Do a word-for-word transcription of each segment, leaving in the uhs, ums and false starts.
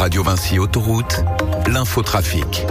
Radio Vinci Autoroute, l'infotrafic.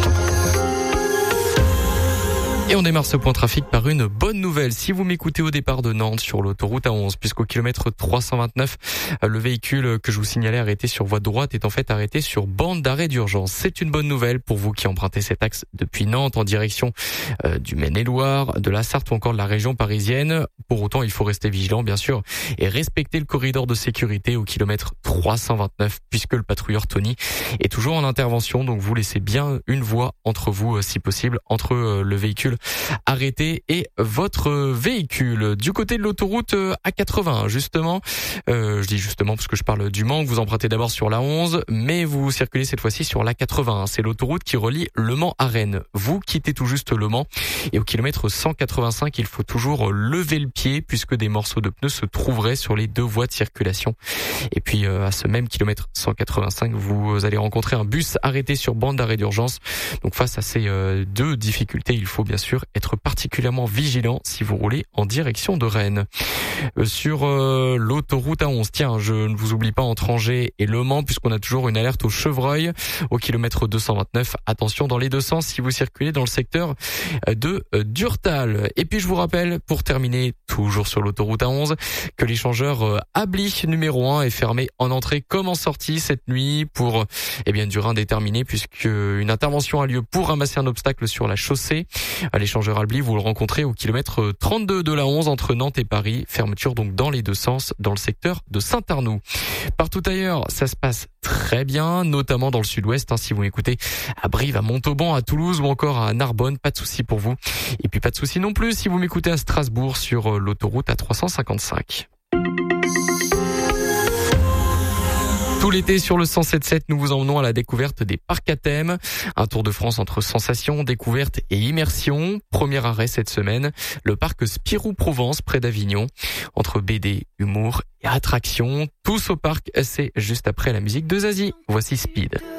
Et on démarre ce point trafic par une bonne nouvelle. Si vous m'écoutez au départ de Nantes sur l'autoroute A onze, puisqu'au kilomètre trois cent vingt-neuf, le véhicule que je vous signalais arrêté sur voie de droite est en fait arrêté sur bande d'arrêt d'urgence. C'est une bonne nouvelle pour vous qui empruntez cet axe depuis Nantes en direction euh, du Maine-et-Loire, de la Sarthe ou encore de la région parisienne. Pour autant, il faut rester vigilant bien sûr et respecter le corridor de sécurité au kilomètre trois cent vingt-neuf puisque le patrouilleur Tony est toujours en intervention. Donc vous laissez bien une voie entre vous si possible, entre euh, le véhicule arrêté et votre véhicule. Du côté de l'autoroute A quatre-vingts, justement, euh, je dis justement parce que je parle du Mans, vous empruntez d'abord sur la onze, mais vous circulez cette fois-ci sur l'A quatre-vingts. C'est l'autoroute qui relie Le Mans à Rennes. Vous quittez tout juste Le Mans et au kilomètre cent quatre-vingt-cinq, il faut toujours lever le pied puisque des morceaux de pneus se trouveraient sur les deux voies de circulation. Et puis euh, à ce même kilomètre cent quatre-vingt-cinq, vous allez rencontrer un bus arrêté sur bande d'arrêt d'urgence. Donc face à ces euh, deux difficultés, il faut bien sûr être particulièrement vigilant si vous roulez en direction de Rennes. Euh, sur euh, l'autoroute A onze, tiens, je ne vous oublie pas entre Angers et Le Mans puisqu'on a toujours une alerte au chevreuil au kilomètre deux cent vingt-neuf. Attention dans les deux sens si vous circulez dans le secteur de euh, Durtal. Et puis je vous rappelle, pour terminer, toujours sur l'autoroute A onze, que l'échangeur euh, Abli numéro un est fermé en entrée comme en sortie cette nuit pour eh bien une durée indéterminée puisque une intervention a lieu pour ramasser un obstacle sur la chaussée. L'échangeur Abli, vous le rencontrez au kilomètre trente-deux de la onze entre Nantes et Paris. Fermeture donc dans les deux sens dans le secteur de Saint-Arnoux. Partout ailleurs, ça se passe très bien, notamment dans le sud-ouest. Hein, si vous m'écoutez à Brive, à Montauban, à Toulouse ou encore à Narbonne, pas de souci pour vous. Et puis pas de souci non plus si vous m'écoutez à Strasbourg sur l'autoroute A trois cent cinquante-cinq. Tout l'été sur le cent sept virgule sept, nous vous emmenons à la découverte des parcs à thème. Un tour de France entre sensations, découvertes et immersion. Premier arrêt cette semaine, le parc Spirou-Provence près d'Avignon. Entre B D, humour et attraction, tous au parc, c'est juste après la musique de Zazie. Voici Speed.